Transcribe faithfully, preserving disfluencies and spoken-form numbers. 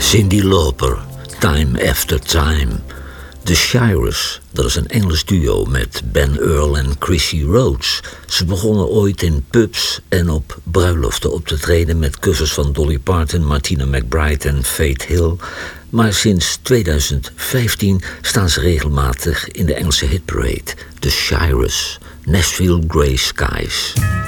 Cyndi Lauper, Time After Time. The Shirers, dat is een Engels duo met Ben Earl en Chrissy Rhodes. Ze begonnen ooit in pubs en op bruiloften op te treden met covers van Dolly Parton, Martina McBride en Faith Hill. Maar sinds tweeduizend vijftien staan ze regelmatig in de Engelse hitparade. The Shirers, Nashville Grey Skies.